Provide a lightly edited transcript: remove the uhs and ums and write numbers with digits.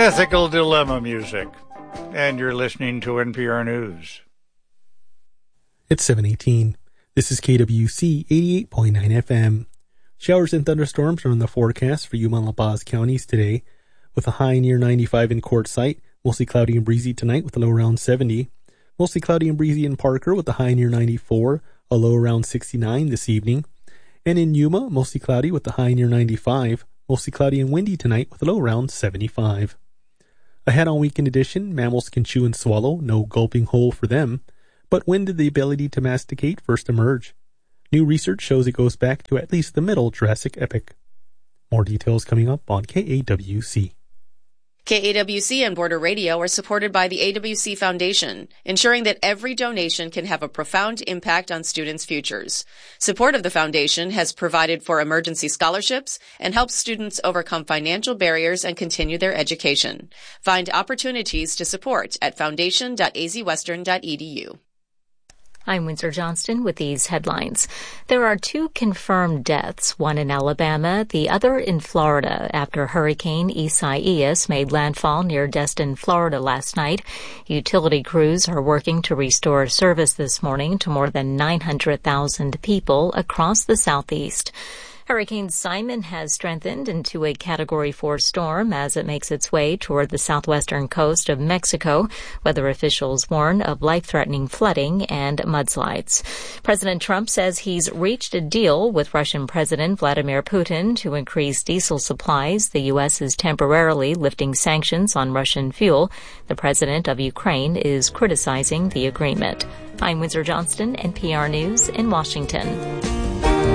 Ethical Dilemma music. And you're listening to NPR News. It's 7:18. This is KWC 88.9 FM. Showers and thunderstorms are in the forecast for Yuma and La Paz counties today, with a high near 95 in Quartzsite, mostly cloudy and breezy tonight with a low around 70. Mostly cloudy and breezy in Parker with a high near 94, a low around 69 this evening. And in Yuma, mostly cloudy with a high near 95, mostly cloudy and windy tonight with a low around 75. Ahead on Weekend Edition, mammals can chew and swallow, no gulping whole for them. But when did the ability to masticate first emerge? New research shows it goes back to at least the Middle Jurassic epoch. More details coming up on KAWC. KAWC and Border Radio are supported by the AWC Foundation, ensuring that every donation can have a profound impact on students' futures. Support of the foundation has provided for emergency scholarships and helps students overcome financial barriers and continue their education. Find opportunities to support at foundation.azwestern.edu. I'm Windsor Johnston with these headlines. There are 2 confirmed deaths, one in Alabama, the other in Florida, after Hurricane Isaias made landfall near Destin, Florida last night. Utility crews are working to restore service this morning to more than 900,000 people across the southeast. Hurricane Simon has strengthened into a Category 4 storm as it makes its way toward the southwestern coast of Mexico. Weather officials warn of life-threatening flooding and mudslides. President Trump says he's reached a deal with Russian President Vladimir Putin to increase diesel supplies. The U.S. is temporarily lifting sanctions on Russian fuel. The president of Ukraine is criticizing the agreement. I'm Windsor Johnston, NPR News in Washington.